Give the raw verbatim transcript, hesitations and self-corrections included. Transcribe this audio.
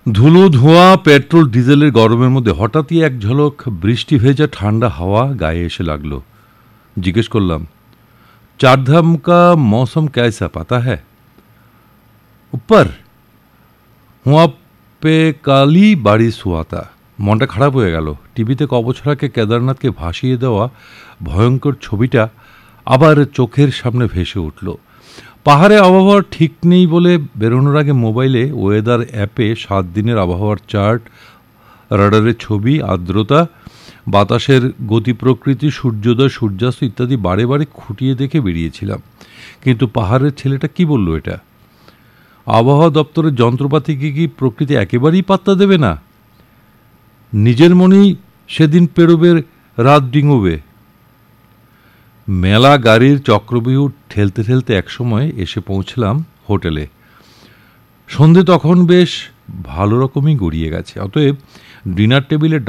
ধুলো ধোঁয়া পেট্রোল ডিজেলের গরমের মধ্যে হঠাৎই এক ঝলক বৃষ্টি ভেজা ঠান্ডা হাওয়া গায়ে এসে লাগলো। জিজ্ঞেস করলাম, চারধাম কা মৌসম कैसा पता है? ऊपर हुआ पे কালি বারিশ हुआ था। মনটা খারাপ হয়ে গেল। টিভিতে কবছরাকে কেদারনাথকে ভাসিয়ে দেওয়া ভয়ঙ্কর ছবিটা আবার চোখের সামনে ভেসে উঠল। পাহাড়ে আবহাওয়া ঠিক নেই বলে বেরোনোর আগে মোবাইলে ওয়েদার অ্যাপে সাত দিনের আবহাওয়ার চার্ট, রাডারের ছবি, আর্দ্রতা, বাতাসের গতি প্রকৃতি, সূর্যোদয় সূর্যাস্ত ইত্যাদি বারে বারে খুঁটিয়ে দেখে বেরিয়েছিলাম। কিন্তু পাহাড়ের ছেলেটা কি বলল এটা? আবহাওয়া দপ্তরের যন্ত্রপাতিকে কি প্রকৃতি একেবারেই পাত্তা দেবে না? নিজের মনেই সেদিন পেরোবে, রাত ডিঙোবে। মেলা গাড়ির চক্রবিহু ঠেলতে ঠেলতে একসময় এসে পৌঁছলাম হোটেলে। সন্ধে তখন বেশ ভালো রকমই গড়িয়ে গেছে। অতএব ডিনার টেবিলে